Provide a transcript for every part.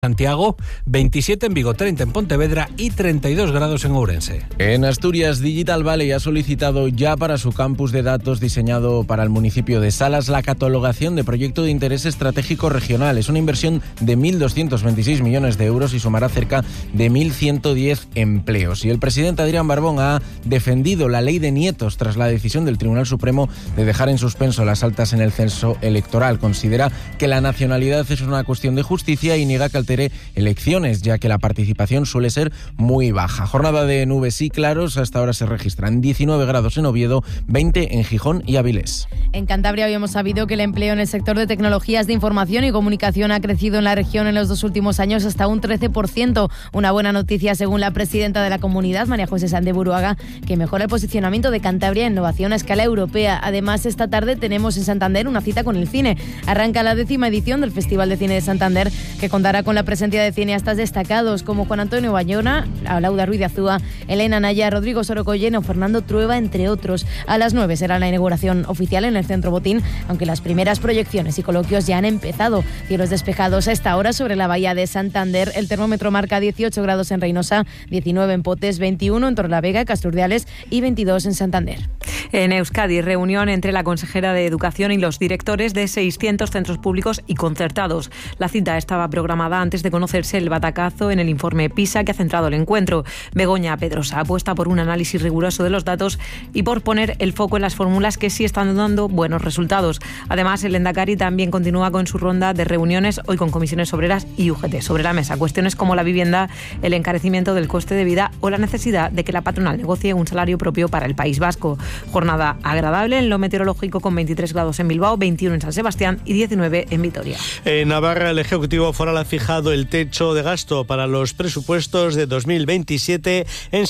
Santiago, 27 en Vigo, 30 en Pontevedra y 32 grados en Ourense. En Asturias, Digital Valley ha solicitado ya para su campus de datos diseñado para el municipio de Salas la catalogación de proyecto de interés estratégico regional. Es una inversión de 1.226 millones de euros y sumará cerca de 1.110 empleos. Y el presidente Adrián Barbón ha defendido la ley de nietos tras la decisión del Tribunal Supremo de dejar en suspenso las altas en el censo electoral. Considera que la nacionalidad es una cuestión de justicia y niega que altere elecciones, ya que la participación suele ser muy baja. Jornada de nubes y claros, hasta ahora se registran 19 grados en Oviedo, 20 en Gijón y Avilés. En Cantabria hoy hemos sabido que el empleo en el sector de tecnologías de información y comunicación ha crecido en la región en los 2 últimos años hasta un 13%. Una buena noticia según la presidenta de la comunidad, María José Sanz de Buruaga, que mejora el posicionamiento de Cantabria en innovación a escala europea. Además, esta tarde tenemos en Santander una cita con el cine. Arranca la 10ª edición del Festival de Cine de Santander, que contará con la presencia de cineastas destacados como Juan Antonio Bayona, Laura Ruiz de Azúa, Elena Naya, Rodrigo Sorocolleno o Fernando Trueba, entre otros. A las 9 será la inauguración oficial en el Centro Botín, aunque las primeras proyecciones y coloquios ya han empezado. Cielos despejados a esta hora sobre la bahía de Santander. El termómetro marca 18 grados en Reynosa, 19 en Potes, 21 en Torrelavega, Casturdiales y 22 en Santander. En Euskadi, reunión entre la consejera de Educación y los directores de 600 centros públicos y concertados. La cita estaba programada antes de conocerse el batacazo en el informe PISA que ha centrado el encuentro. Begoña Pedrosa apuesta por un análisis riguroso de los datos y por poner el foco en las fórmulas que sí están dando buenos resultados. Además, el Lehendakari también continúa con su ronda de reuniones, hoy con comisiones obreras y UGT. Sobre la mesa, cuestiones como la vivienda, el encarecimiento del coste de vida o la necesidad de que la patronal negocie un salario propio para el País Vasco. Jornada agradable en lo meteorológico con 23 grados en Bilbao, 21 en San Sebastián y 19 en Vitoria. En Navarra, el Ejecutivo Foral ha fijado el techo de gasto para los presupuestos de 2027 en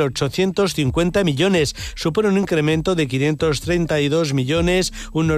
6.850 millones. Supone un incremento de 532 millones, un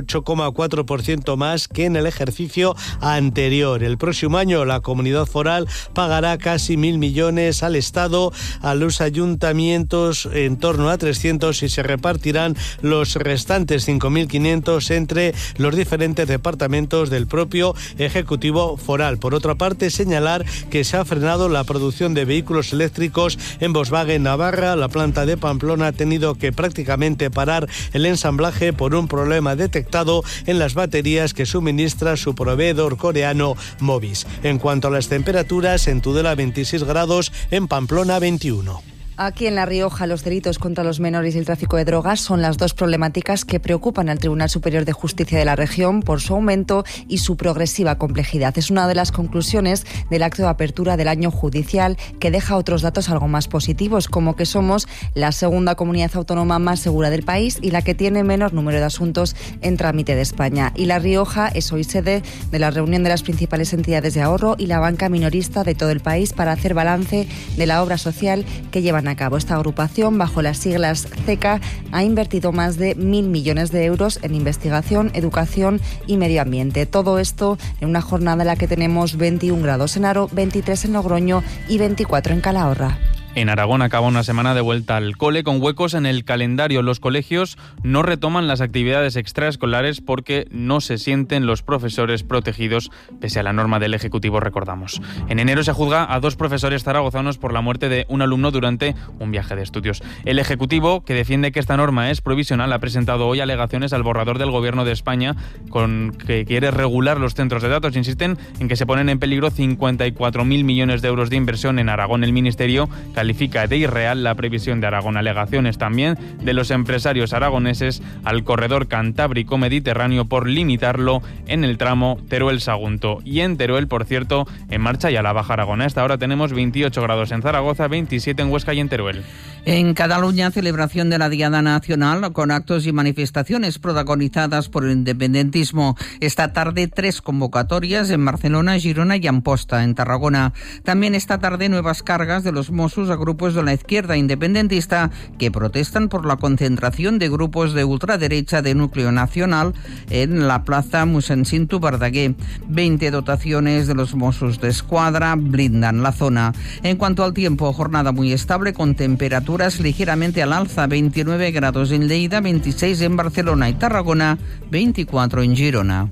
8,4% más que en el ejercicio anterior. El próximo año la Comunidad Foral pagará casi 1.000 millones al Estado, a los ayuntamientos en torno a 300 y se repartirán los restantes 5.500 entre los diferentes departamentos del propio Ejecutivo Foral. Por otra parte, señalar que se ha frenado la producción de vehículos eléctricos en Volkswagen Navarra. La planta de Pamplona ha tenido que prácticamente parar el ensamblaje por un problema detectado en las baterías que suministra su proveedor coreano Mobis. En cuanto a las temperaturas, en Tudela 26 grados, en Pamplona 21. Aquí en La Rioja, los delitos contra los menores y el tráfico de drogas son las dos problemáticas que preocupan al Tribunal Superior de Justicia de la región por su aumento y su progresiva complejidad. Es una de las conclusiones del acto de apertura del año judicial, que deja otros datos algo más positivos, como que somos la segunda comunidad autónoma más segura del país y la que tiene menor número de asuntos en trámite de España. Y La Rioja es hoy sede de la reunión de las principales entidades de ahorro y la banca minorista de todo el país para hacer balance de la obra social que llevan a cabo. Esta agrupación, bajo las siglas CECA, ha invertido más de 1.000 millones de euros en investigación, educación y medio ambiente. Todo esto en una jornada en la que tenemos 21 grados en Haro, 23 en Logroño y 24 en Calahorra. En Aragón acaba una semana de vuelta al cole con huecos en el calendario. Los colegios no retoman las actividades extraescolares porque no se sienten los profesores protegidos, pese a la norma del Ejecutivo, recordamos. En enero se juzga a 2 profesores zaragozanos por la muerte de un alumno durante un viaje de estudios. El Ejecutivo, que defiende que esta norma es provisional, ha presentado hoy alegaciones al borrador del Gobierno de España con que quiere regular los centros de datos. Insisten en que se ponen en peligro 54.000 millones de euros de inversión en Aragón. El Ministerio califica de irreal la previsión de Aragón. Alegaciones también de los empresarios aragoneses al corredor cantábrico-mediterráneo por limitarlo en el tramo Teruel-Sagunto. Y en Teruel, por cierto, en marcha ya la Baja Aragón. Hasta ahora tenemos 28 grados en Zaragoza, 27 en Huesca y en Teruel. En Cataluña, celebración de la Diada Nacional con actos y manifestaciones protagonizadas por el independentismo. Esta tarde 3 convocatorias en Barcelona, Girona y Amposta, en Tarragona. También esta tarde nuevas cargas de los Mossos a grupos de la izquierda independentista que protestan por la concentración de grupos de ultraderecha de núcleo nacional en la plaza Mossèn Cinto Verdaguer. 20 dotaciones de los Mossos de Escuadra blindan la zona. En cuanto al tiempo, jornada muy estable con temperaturas ligeramente al alza, 29 grados en Lleida, 26 en Barcelona y Tarragona, 24 en Girona.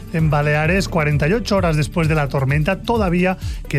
en Baleares, 48 horas después de la tormenta, todavía queda